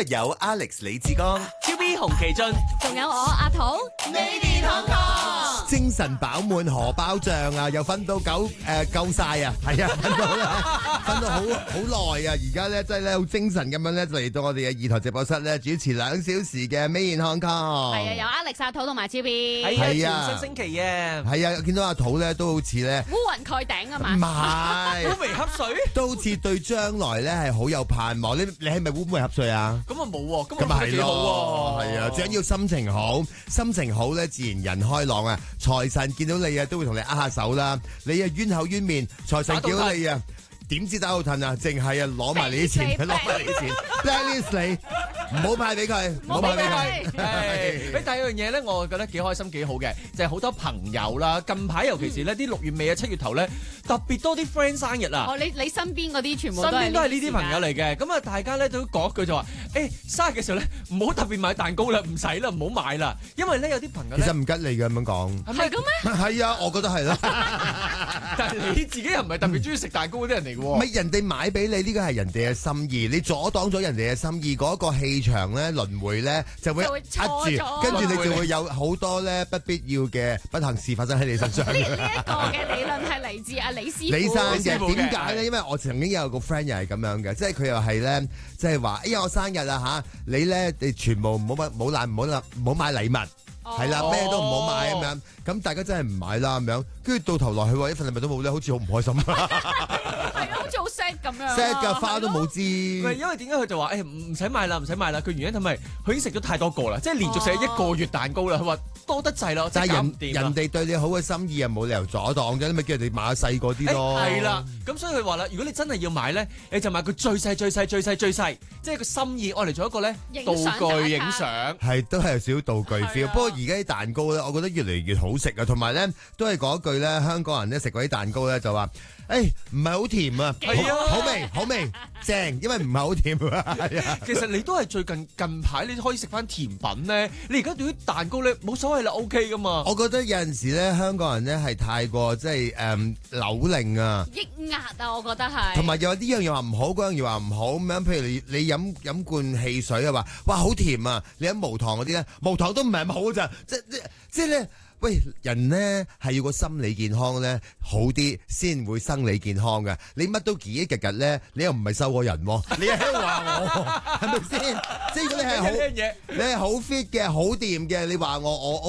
日有 Alex 李志剛、 超 B 洪奇俊， 仲有我阿土， 你哋同學精神飽滿荷包脹啊，又瞓到夠晒啊，係啊，瞓到啦，瞓到好耐啊，而家咧真係咧好精神咁樣咧，就嚟到我哋嘅二台直播室咧，主持2小時嘅 Made in Hong Kong。 係啊，有 Alex 阿土同埋超 B， 係啊全新星期啊， 係啊，見到阿土咧都好似咧烏雲蓋頂啊唔嘛， 係， 烏眉瞌睡， 都好似對將來咧係好有盼望。你係咪烏眉瞌睡啊？ 咁啊冇喎， 咁啊係幾好咯， 喎， 係啊，最緊要心情好，心情好咧，自然人開朗啊！財神見到你啊，都會同你握下手啦。你啊冤口冤面，財神見到你啊，點知打到褪啊？淨係啊攞埋你啲錢，攞埋你啲錢，blacklist 你，唔好派俾佢，唔好派俾佢。 第二樣嘢咧，我覺得幾開心幾好嘅，就係好多朋友啦。近排尤其是呢啲6月尾啊、7月頭咧，特別多啲 friend 生日啊。 哦，你身邊嗰啲全部身邊都係呢啲啲朋友嚟嘅，咁啊大家咧都講一句就話，生日嘅時候咧唔好特別買蛋糕啦，唔使啦，唔好買啦，因為咧有啲朋友咧其實唔吉利嘅咁樣講， 係咁咩？ 係啊，我覺得係啦。 但係你自己又唔係特別中意食蛋糕嗰啲人嚟嘅喎。 唔係人哋買俾你，呢個係人哋嘅心意，你阻擋咗人哋嘅心意，嗰個氣場咧輪迴咧就會壓住，跟住你就會有好多咧不必要嘅不幸事發生喺你身上。 呢一個嘅理論係嚟自阿李師傅。 李生師傅嘅點解咧？因為我曾經有個 friend 又係咁樣嘅，即係佢又係咧，即係話：哎呀，我生日啦嚇，你咧你全部唔好買禮物，係啦，咩都唔好買咁樣。咁大家真係唔買啦咁樣，跟住到頭來佢話一份禮物都冇咧，好似好唔開心。 係啊，好似好 sad 咁樣。 set 嘅花都冇唔係知。 因為點解佢就話唔使買啦，唔使買啦？佢原因係咪佢已經食咗太多個啦，即係連續食咗1個月蛋糕啦。佢話多得滯啦， 但係真係搞唔掂啦人哋對你好嘅心意又冇理由阻擋嘅，你咪叫人哋買細個啲咯。 係啦，咁所以佢話啦，如果你真係要買咧，你就買佢最細、即係個心意，愛嚟做一個咧道具影相。 係都係有少少道具 feel， 係啊不過而家啲蛋糕咧，我覺得越嚟越好食啊，同埋咧都係嗰句咧，香港人咧食嗰啲蛋糕咧就話，唔係好甜啊， 係啊好味正，因為唔係好甜啊。係啊其實你都係最近排你可以食翻甜品咧，你而家對於蛋糕咧冇所謂啦 ，OK 噶嘛。 我覺得有陣時咧，香港人咧係太過即係扭擰啊， 抑壓啊，我覺得係。 同埋又話呢樣又話唔好，嗰樣又話唔好咁樣。譬如你飲罐汽水啊，話哇好甜啊，你飲無糖嗰啲咧，無糖都唔係咁好咋，即係咧。喂，人咧係要個心理健康咧好啲，先會生理健康嘅。你乜都吉吉咧，你又唔係瘦個人喎，你係話我係咪先？即係如果你係好，你係好 fit 嘅，好掂嘅，你話我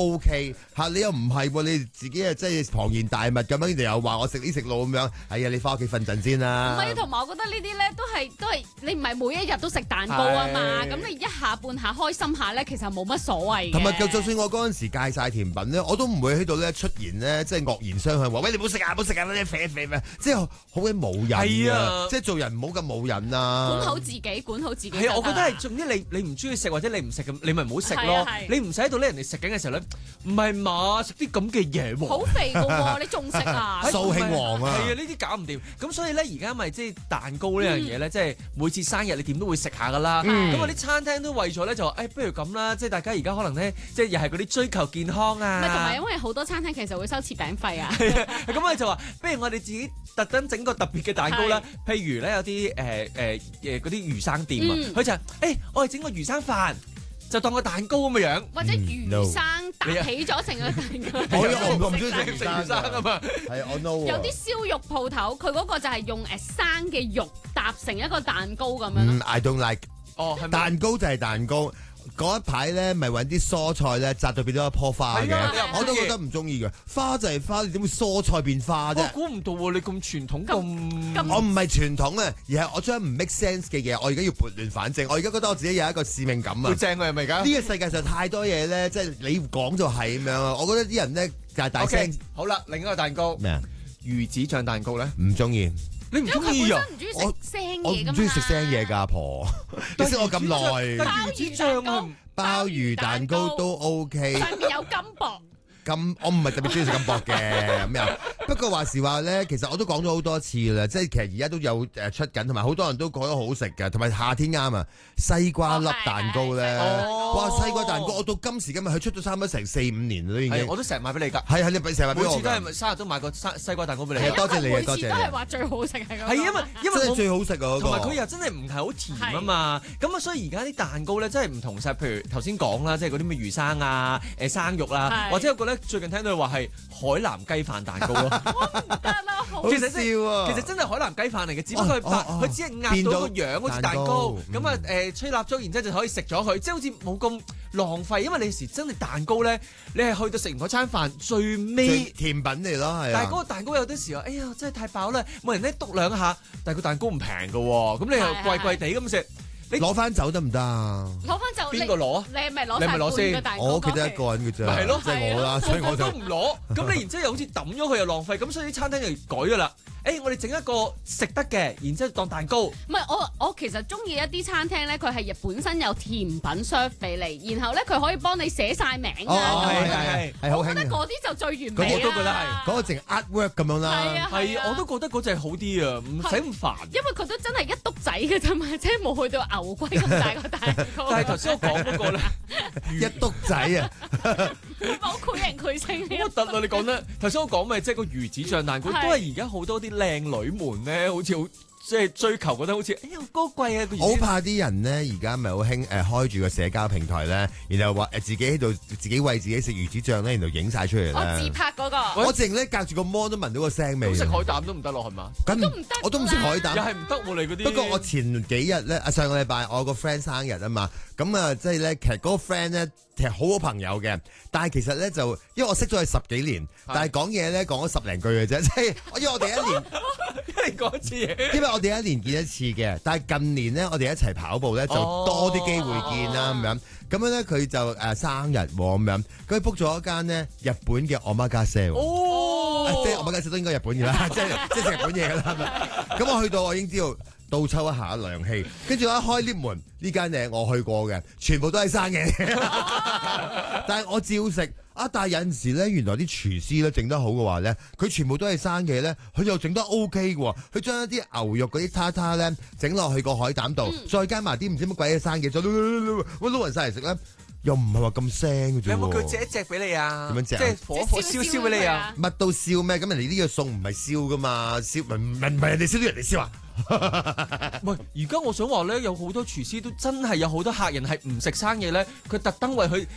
OK 嚇，你又唔係喎，你自己係即係龐然大物咁樣，你又話我食呢食路咁樣，哎呀，你翻屋企瞓陣先啦。 唔係，同埋我覺得呢啲咧都係你唔係每一日都食蛋糕啊嘛，咁你一下半下開心下咧，其實冇乜所謂嘅。 同埋就算我嗰陣時戒晒甜品咧，我都唔會喺度咧出現咧，即係惡言相向話，喂，你唔好食啊，唔好食啊，你肥咩？即係好鬼冇癮啊！即係做人唔好咁冇癮啊！ 管好自己，管好自己。 係啊，我覺得係總之你唔中意食或者你唔食咁，你咪唔好食咯。你唔使喺度咧，人哋食緊嘅時候咧，唔係嘛，食啲咁嘅嘢喎。 好肥㗎喎，你仲食啊？ 掃興王啊！ 係啊，呢啲搞唔掂。咁所以咧，而家咪即係蛋糕呢樣嘢咧，即係每次生日你點都會食下噶啦。咁啊啲餐廳都為咗咧就話，不如咁啦，即係大家而家可能咧，即係又係嗰啲追求健康啊。 唔係，同埋因為好多餐廳其實會收切餅費啊。 咁我哋就話，不如我哋自己特登整個特別嘅蛋糕啦。譬如咧有啲嗰啲魚生店啊，佢就我哋整個魚生飯，就當個蛋糕咁嘅樣， 或者魚生搭起咗成個蛋糕。 我唔中意食魚生啊嘛。 係我 no。 有啲燒肉鋪頭，佢嗰個就係用生嘅肉搭成一個蛋糕咁樣。 I don't like。 哦，係咪？ 蛋糕就係蛋糕。嗰一排咧，咪揾啲蔬菜咧，摘到變咗一棵花嘅，我都覺得唔中意嘅。花就係花，你點會蔬菜變花啫？ 我估唔到喎，你咁傳統咁。 我唔係傳統啊，而係我將唔 make sense 嘅嘢，我而家要撥亂反正。我而家覺得我自己有一個使命感啊！ 好正啊，係咪而家？ 呢個世界上太多嘢咧，即係你講就係咁樣啊！我覺得啲人咧就係大聲。 好啦，另一個蛋糕咩啊？ 魚子醬蛋糕咧， 唔中意。 你唔中意啊？ 我唔中意食聲嘢㗎嘛。 我唔中意食聲嘢㗎，阿婆。你識我咁耐。 魚子醬啊， 鮑魚蛋糕都 OK。 上面有金箔。 咁我唔係特別中意食咁薄嘅咁樣。不過話時話咧，其實我都講咗好多次啦，即係其實而家都有出緊，同埋好多人都覺得好食嘅，同埋夏天啱啊，西瓜粒蛋糕咧，哇西瓜蛋糕，我到今時今日佢出咗差唔多成4-5年啦都已經。 我都成日買俾你㗎。 係你成日買俾我㗎。 每次都係生日都買個西瓜蛋糕俾你。 係多謝你啊，多謝每次都係話最好食係咁。 係因為真係最好食啊嗰個。 同埋佢又真係唔係好甜啊嘛，咁啊所以而家啲蛋糕咧真係唔同晒，譬如頭先講啦，即係嗰啲咩魚生啊、生肉啦，或者有個咧最近聽到話係海南雞飯蛋糕咯。 唔得啦，好笑啊！ 其實真係海南雞飯嚟嘅，只不過佢只係壓到個樣好似蛋糕，咁啊吹蠟燭，然之後就可以食咗佢，即係好似冇咁浪費，因為你有時真係蛋糕咧，你係去到食完嗰餐飯最尾甜品嚟咯，係啊。 但係嗰個蛋糕有啲時候，哎呀真係太飽啦，每人咧篤兩下，但係個蛋糕唔平㗎喎，咁你又貴貴地咁食。 你攞翻走得唔得啊？ 攞翻走邊個攞啊？ 你係咪攞半個蛋糕？ 我屋企得一個人嘅啫， 係咯， 即係我啦，所以我就都唔攞。咁你然之後又好似抌咗佢又浪費，咁所以啲餐廳就改咗啦。我哋整一個食得嘅，然之後當蛋糕。 唔係我其實中意一啲餐廳咧，佢係本身有甜品 serve 俾你，然後咧佢可以幫你寫晒名啊。 係好興。 我覺得嗰啲就最完美啦。 我都覺得係嗰個淨 artwork 咁樣啦。 係啊，我都覺得嗰隻好啲啊，唔使咁煩。 因為佢都真係一篤仔嘅啫嘛，即係冇去到牛龜咁大個蛋糕。 但係頭先我講嗰個咧， 一篤仔啊， 冇繪形繪聲。 好核突啊！你講得頭先我講咪即係個魚子醬蛋糕，都係而家好多啲靚女們咧，好似好即係追求，覺得好似哎呀好高貴啊！ 好怕啲人咧，而家咪好興開住個社交平台咧，然後話自己喺度自己餵自己食魚子醬咧，然後影晒出嚟咧。 我自拍嗰個， 我淨咧隔住個芒都聞到個腥味。 食海膽都唔得咯，係嘛？ 都唔得， 我都唔食海膽， 又係唔得喎！你嗰啲。 不過我前幾日咧，上個禮拜我有個 friend 生日啊嘛，咁啊即係咧，其實嗰個 friend 咧其實好好朋友嘅，但係其實咧就因為我識咗佢10幾年，但係講嘢咧講咗10零句嘅啫，即係因為我哋一年一年講一次嘢。 因為我哋一年見一次嘅，但係近年咧我哋一齊跑步咧就多啲機會見啦咁樣。咁樣咧佢就生日喎咁樣，佢 book 咗一間咧日本嘅omakase喎，即係omakase都應該日本嘅啦，即係食日本嘢㗎啦。咁我去到我已經知道倒抽一下涼氣，跟住我一開 lift 門，呢間嘢我去過嘅，全部都係生嘅，但係我照食。但係有陣時咧，原來啲廚師咧整得好嘅話咧，佢全部都係生嘅咧，佢又整得 OK 嘅喎。佢將一啲牛肉嗰啲塔塔咧整落去個海膽度，再加埋啲唔知乜鬼嘢生嘅，再撈勻晒嚟食咧，又唔係話咁腥嘅啫。 有冇佢借一隻俾你啊？ 點樣借？ 即係火燒俾你啊？ 乜都燒咩？咁人哋呢個餸唔係燒噶嘛？燒唔係人哋燒，人哋燒啊？ 唔係，而家我想話咧，有好多廚師都真係有好多客人係唔食生嘢咧，佢特登為佢